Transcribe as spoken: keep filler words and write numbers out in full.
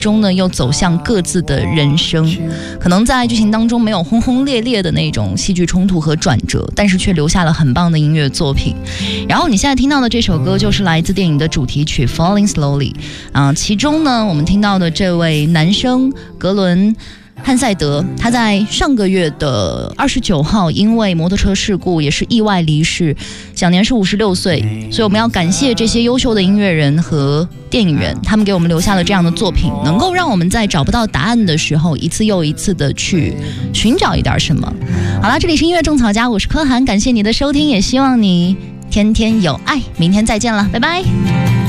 中呢又走向各自的人生，可能在剧情当中没有轰轰烈烈的那种戏剧冲突和转折，但是却留下了很棒的音乐作品。然后你现在听到的这首歌就是来自电影的主题曲 Falling Slowly、呃、其中呢我们听到的这位男生格伦汉塞德，他在上个月的二十九号因为摩托车事故也是意外离世，享年是五十六岁。所以我们要感谢这些优秀的音乐人和电影人，他们给我们留下了这样的作品，能够让我们在找不到答案的时候一次又一次的去寻找一点什么。好啦，这里是音乐种草家，我是柯涵，感谢你的收听，也希望你天天有爱，明天再见了，拜拜。